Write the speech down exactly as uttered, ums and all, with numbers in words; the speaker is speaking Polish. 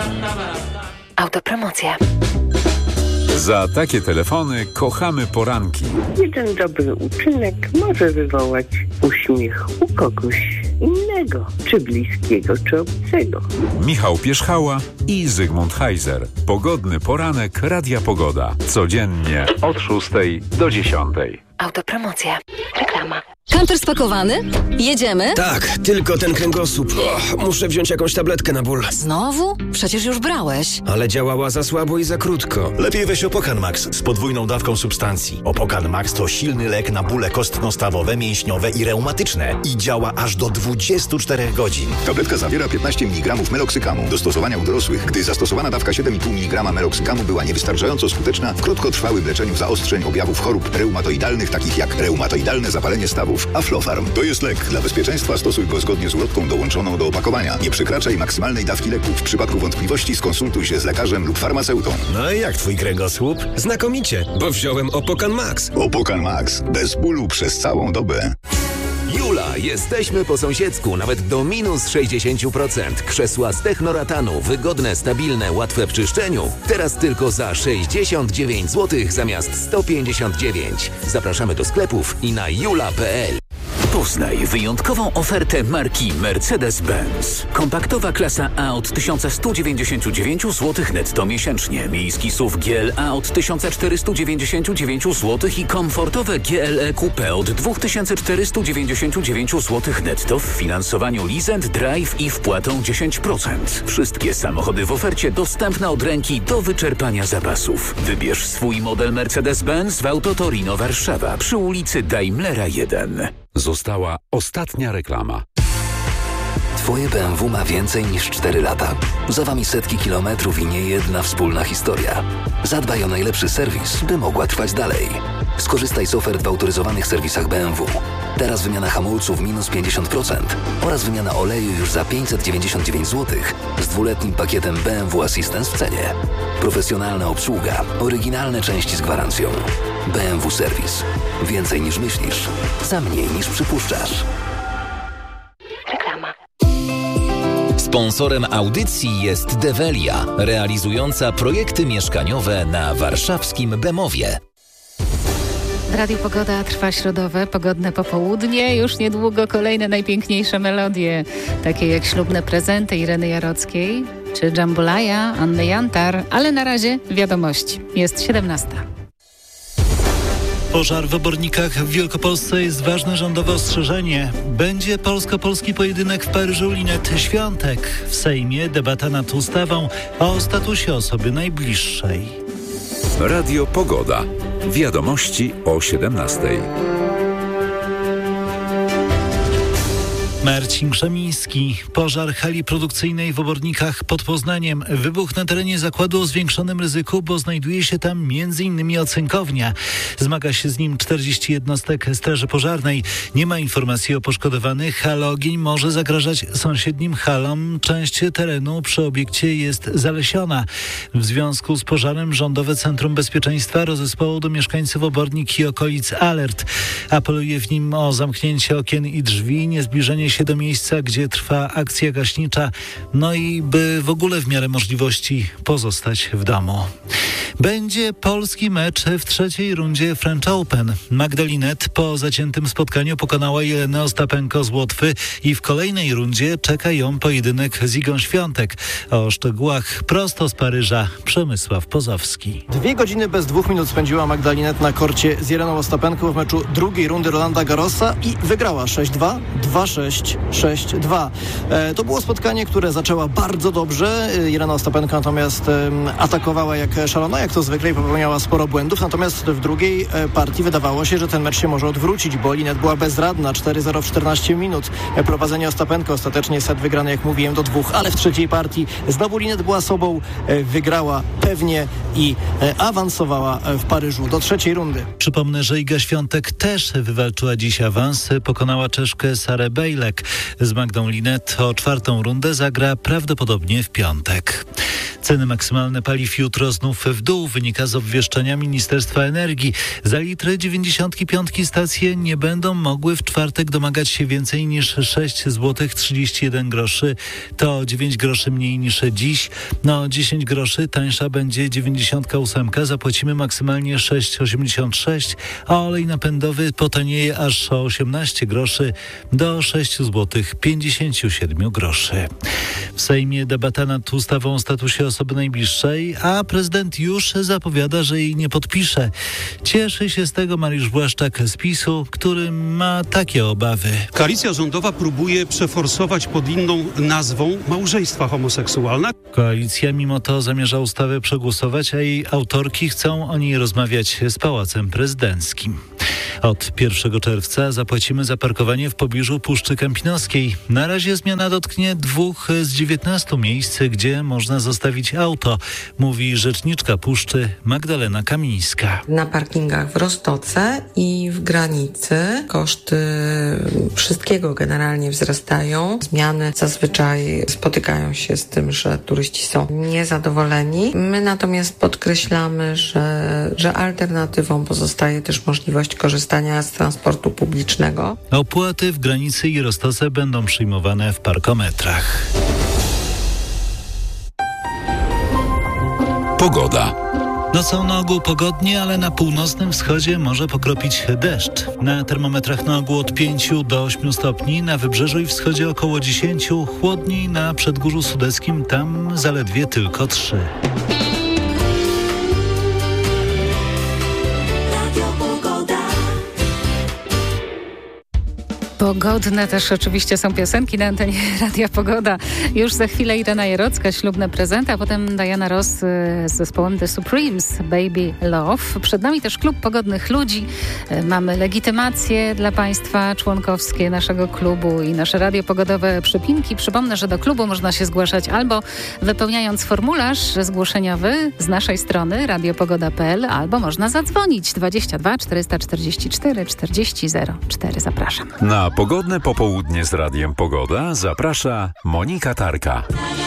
Autopromocja. Za takie telefony kochamy poranki. Jeden dobry uczynek może wywołać uśmiech u kogoś innego, czy bliskiego, czy obcego. Michał Pierzchała i Zygmunt Heiser. Pogodny poranek Radia Pogoda. Codziennie od szóstej do dziesiątej. Autopromocja. Reklama. Kamper spakowany? Jedziemy? Tak, tylko ten kręgosłup. O, muszę wziąć jakąś tabletkę na ból. Znowu? Przecież już brałeś. Ale działała za słabo i za krótko. Lepiej weź Opokan Max z podwójną dawką substancji. Opokan Max to silny lek na bóle kostno-stawowe, mięśniowe i reumatyczne. I działa aż do dwudziestu czterech godzin. Tabletka zawiera piętnaście miligramów meloksykamu. Do stosowania u dorosłych, gdy zastosowana dawka siedem i pół miligrama meloksykamu była niewystarczająco skuteczna w krótkotrwałym leczeniu zaostrzeń objawów chorób reumatoidalnych, takich jak reumatoidalne zapalenie stawów. Aflofarm to jest lek. Dla bezpieczeństwa stosuj go zgodnie z ulotką dołączoną do opakowania. Nie przekraczaj maksymalnej dawki leku. W przypadku wątpliwości skonsultuj się z lekarzem lub farmaceutą. No i jak twój kręgosłup? Znakomicie, bo wziąłem Opokan Max. Opokan Max. Bez bólu przez całą dobę. Jula, jesteśmy po sąsiedzku, nawet do minus sześćdziesiąt procent. Krzesła z technoratanu, wygodne, stabilne, łatwe w czyszczeniu. Teraz tylko za sześćdziesiąt dziewięć złotych zamiast sto pięćdziesiąt dziewięć. Zapraszamy do sklepów i na jula kropka pe el. Poznaj wyjątkową ofertę marki Mercedes-Benz. Kompaktowa klasa A od tysiąc sto dziewięćdziesiąt dziewięć złotych netto miesięcznie. Miejski S U V G L A od tysiąc czterysta dziewięćdziesiąt dziewięć złotych i komfortowe G L E Coupe od dwa tysiące czterysta dziewięćdziesiąt dziewięć złotych netto w finansowaniu Lease and Drive i wpłatą dziesięć procent. Wszystkie samochody w ofercie dostępne od ręki do wyczerpania zapasów. Wybierz swój model Mercedes-Benz w Autotorino Warszawa przy ulicy Daimlera jeden. Została ostatnia reklama. Twoje B M W ma więcej niż cztery lata. Za wami setki kilometrów i nie jedna wspólna historia. Zadbaj o najlepszy serwis, by mogła trwać dalej. Skorzystaj z ofert w autoryzowanych serwisach B M W. Teraz wymiana hamulców minus pięćdziesiąt procent oraz wymiana oleju już za pięćset dziewięćdziesiąt dziewięć złotych z dwuletnim pakietem B M W Assistance w cenie. Profesjonalna obsługa, oryginalne części z gwarancją. B M W Serwis. Więcej niż myślisz, za mniej niż przypuszczasz. Reklama. Sponsorem audycji jest Develia, realizująca projekty mieszkaniowe na warszawskim Bemowie. W Radiu Pogoda trwa środowe, pogodne popołudnie. Już niedługo kolejne najpiękniejsze melodie, takie jak Ślubne prezenty Ireny Jarockiej czy Jambalaya Anny Jantar. Ale na razie wiadomości. Jest siedemnasta. Pożar w Obornikach w Wielkopolsce jest ważne rządowe ostrzeżenie. Będzie polsko-polski pojedynek w Paryżu Linet Świątek. W Sejmie debata nad ustawą o statusie osoby najbliższej. Radio Pogoda. Wiadomości o siedemnastej. Marcin Krzemiński. Pożar hali produkcyjnej w Obornikach pod Poznaniem. Wybuch na terenie zakładu o zwiększonym ryzyku, bo znajduje się tam między innymi ocynkownia. Zmaga się z nim czterdzieści jednostek Straży Pożarnej. Nie ma informacji o poszkodowanych, ale ogień może zagrażać sąsiednim halom. Część terenu przy obiekcie jest zalesiona. W związku z pożarem Rządowe Centrum Bezpieczeństwa rozesłało do mieszkańców Obornik i okolic alert. Apeluje w nim o zamknięcie okien i drzwi, niezbliżenie się do miejsca, gdzie trwa akcja gaśnicza, no i by w ogóle w miarę możliwości pozostać w domu. Będzie polski mecz w trzeciej rundzie French Open. Magda Linette po zaciętym spotkaniu pokonała Jelenę Ostapenko z Łotwy i w kolejnej rundzie czeka ją pojedynek z Igą Świątek. O szczegółach prosto z Paryża Przemysław Pozowski. Dwie godziny bez dwóch minut spędziła Magda Linette na korcie z Jeleną Ostapenką w meczu drugiej rundy Rolanda Garrosa i wygrała sześć dwa, dwa sześć, sześć dwa. E, to było spotkanie, które zaczęła bardzo dobrze. Jelena Ostapenko natomiast e, atakowała jak szalona, jak to zwykle, i popełniała sporo błędów. Natomiast w drugiej e, partii wydawało się, że ten mecz się może odwrócić, bo Linette była bezradna. cztery zero w czternaście minut. E, prowadzenie Ostapenko, ostatecznie set wygrany, jak mówiłem, do dwóch, ale w trzeciej partii znowu Linette była sobą, e, wygrała pewnie i e, awansowała w Paryżu do trzeciej rundy. Przypomnę, że Iga Świątek też wywalczyła dziś awans. Pokonała Czeszkę Sarę Bejlek. Z Magdą Linette o czwartą rundę zagra prawdopodobnie w piątek. Ceny maksymalne paliw jutro znów w dół, wynika z obwieszczenia Ministerstwa Energii. Za litry dziewięćdziesiątki piątki stacje nie będą mogły w czwartek domagać się więcej niż sześć złotych trzydzieści jeden groszy. To dziewięć groszy mniej niż dziś. No dziesięć groszy tańsza będzie dziewięćdziesiątka ósemka. Zapłacimy maksymalnie sześć osiemdziesiąt sześć, a olej napędowy potanieje aż o osiemnaście groszy do sześć złotych pięćdziesiąt siedem groszy. W Sejmie debata nad ustawą o statusie osoby najbliższej, a prezydent już zapowiada, że jej nie podpisze. Cieszy się z tego Mariusz Błaszczak z PiSu, który ma takie obawy. Koalicja rządowa próbuje przeforsować pod inną nazwą małżeństwa homoseksualne. Koalicja mimo to zamierza ustawę przegłosować, a jej autorki chcą o niej rozmawiać z Pałacem Prezydenckim. Od pierwszego czerwca zapłacimy za parkowanie w pobliżu Puszczy Kępinoskiej. Na razie zmiana dotknie dwóch z dziewiętnastu miejsc, gdzie można zostawić auto, mówi rzeczniczka Puszczy Magdalena Kamińska. Na parkingach w Roztoce i w Granicy koszty wszystkiego generalnie wzrastają. Zmiany zazwyczaj spotykają się z tym, że turyści są niezadowoleni. My natomiast podkreślamy, że, że alternatywą pozostaje też możliwość korzystania z transportu publicznego. Opłaty w Granicy i Roztoce będą przyjmowane w parkometrach. Pogoda. Nocą na ogół pogodnie, ale na północnym wschodzie może pokropić deszcz. Na termometrach na ogół od pięciu do ośmiu stopni, na wybrzeżu i wschodzie około dziesięciu, chłodniej na przedgórzu sudeckim, tam zaledwie tylko trzy. Pogodne też oczywiście są piosenki na antenie Radia Pogoda. Już za chwilę Irena Jarocka, ślubne prezenty, a potem Diana Ross z zespołem The Supremes, Baby Love. Przed nami też klub pogodnych ludzi. Mamy legitymacje dla Państwa członkowskie naszego klubu i nasze radiopogodowe przypinki. Przypomnę, że do klubu można się zgłaszać albo wypełniając formularz zgłoszeniowy z naszej strony radiopogoda kropka p l, albo można zadzwonić dwadzieścia dwa czterysta czterdzieści cztery czterdzieści zero cztery. Zapraszam. Na pogodne popołudnie z Radiem Pogoda zaprasza Monika Tarka.